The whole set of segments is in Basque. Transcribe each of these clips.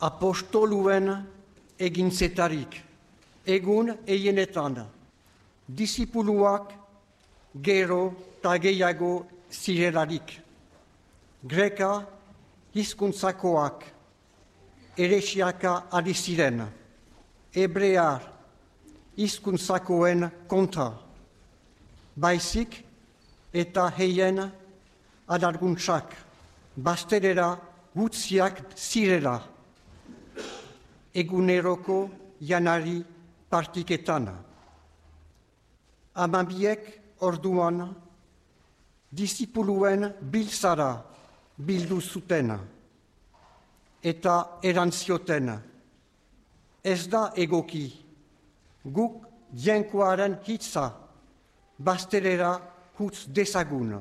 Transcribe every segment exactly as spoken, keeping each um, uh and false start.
apostoluen egintzetarik, egun eienetan, disipuluak gero eta gehiago zirelarik, greka hizkuntzakoak eresiaka ari ziren, hebrear hizkuntzakoen kontra, baizik eta heien adarguntzak, bazterera gutziak zirela, eguneroko janari partiketan. Amabiek orduan, disipuluen biltzara bildu zuten, eta erantzioten, ez da egoki, guk jainkoaren hitza bazterera hutz dezagun,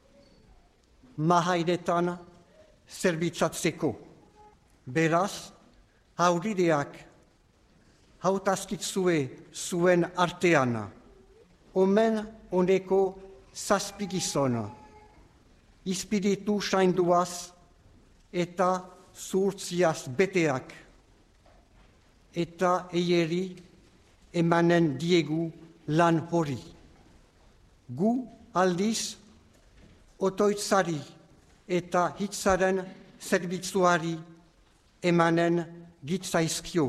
mahairetan zerbitzatzeko. Beraz, haurideak hautazkitzue zuen artean, omen honeko zazpigizon, ispiritu sainduaz eta zuhurtziaz beteak, eta eieri emanen diegu lan hori. Gu aldiz, otoitzari eta hitzaren zerbitzuari emanen gitzaizkio.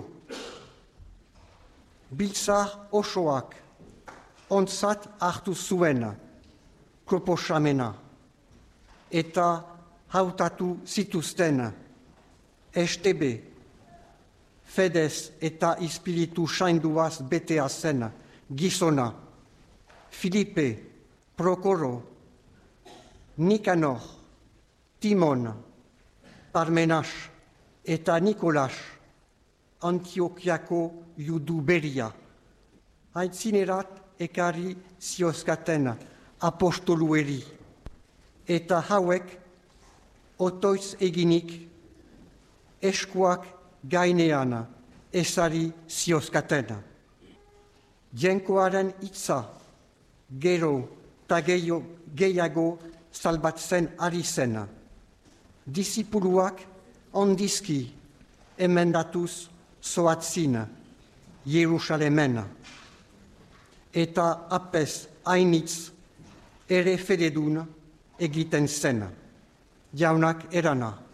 Biltzar osoak ontzat hartu zuen proposamena eta hautatu zituzten estebe, fedez eta ispiritu sainduaz betea zen gizona, Filipe, Prokoro, Nikanor, Timon, Parmenas eta Nikolas, Antiokiako judu beria. Aitzinerat ekarri ziozkaten apostolueri, eta hauek otoitz eginik eskuak gainean ezari ziozkaten. Jainkoaren hitza gero eta gehiago salbatzen ari zen. Disipuluak ondizki emendatuz zoatzin Jerusalemen. Eta apez hainitz ere fededun egiten zen. Jaunak erana.